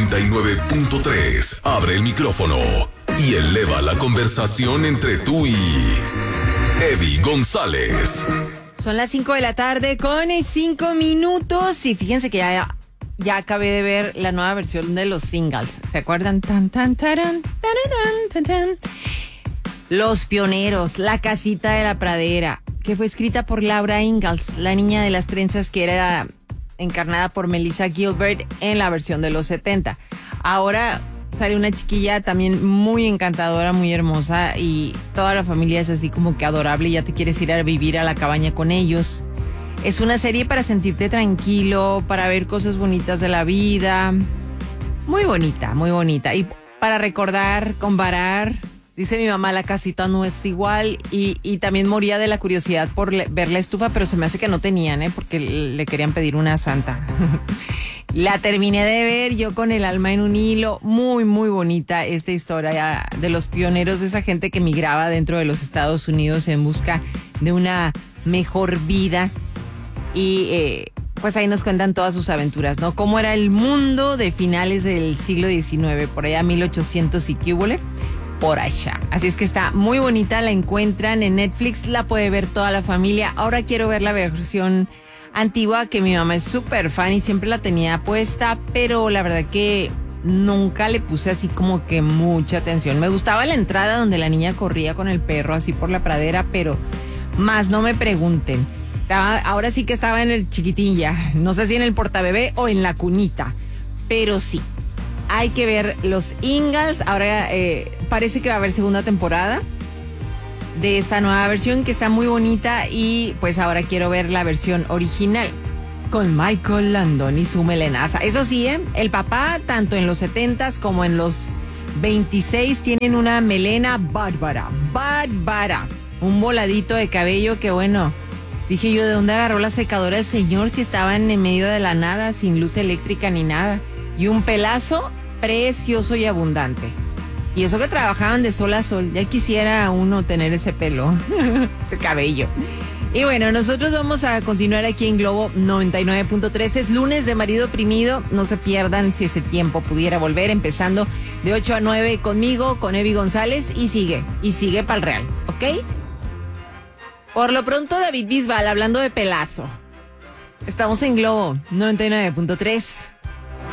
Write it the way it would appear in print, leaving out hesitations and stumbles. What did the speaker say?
99.3. Abre el micrófono y eleva la conversación entre tú y Evi González. Son las 5 de la tarde con 5 minutos y fíjense que ya acabé de ver la nueva versión de los singles. ¿Se acuerdan? Tan, tan, taran, tararán, tan, tan. Los Pioneros, La Casita de la Pradera, que fue escrita por Laura Ingalls, la niña de las trenzas que era encarnada por Melissa Gilbert en la versión de los 70. Ahora sale una chiquilla también muy encantadora, muy hermosa, y toda la familia es así como que adorable y ya te quieres ir a vivir a la cabaña con ellos. Es una serie para sentirte tranquilo, para ver cosas bonitas de la vida. Muy bonita, muy bonita. Y para recordar, comparar. Dice mi mamá, la casita no es igual. Y también moría de la curiosidad por ver la estufa, pero se me hace que no tenían, porque le querían pedir una santa. La terminé de ver yo con el alma en un hilo. Muy, muy bonita esta historia de los pioneros, de esa gente que migraba dentro de los Estados Unidos en busca de una mejor vida. Y pues ahí nos cuentan todas sus aventuras, ¿no? Cómo era el mundo de finales del siglo XIX, por allá 1800 y qué húbole, por allá. Así es que está muy bonita, la encuentran en Netflix, la puede ver toda la familia. Ahora quiero ver la versión antigua, que mi mamá es súper fan y siempre la tenía puesta, pero la verdad que nunca le puse así como que mucha atención. Me gustaba la entrada donde la niña corría con el perro así por la pradera, pero más no me pregunten. Ahora sí que estaba en el chiquitilla, no sé si en el portabebé o en la cunita, pero sí, hay que ver los Ingalls. Ahora parece que va a haber segunda temporada de esta nueva versión que está muy bonita, y pues ahora quiero ver la versión original con Michael Landon y su melenaza. Eso sí, el papá, tanto en los 70s como en los 26, tienen una melena bárbara, un voladito de cabello que bueno, dije yo, ¿de dónde agarró la secadora el señor si estaban en medio de la nada, sin luz eléctrica ni nada? Y un pelazo precioso y abundante. Y eso que trabajaban de sol a sol. Ya quisiera uno tener ese pelo, ese cabello. Y bueno, nosotros vamos a continuar aquí en Globo 99.3. Es lunes de Marido Oprimido. No se pierdan si ese tiempo pudiera volver, empezando de 8 a 9 conmigo, con Evi González, y sigue para el real, ¿ok? Por lo pronto, David Bisbal, hablando de pelazo. Estamos en Globo 99.3.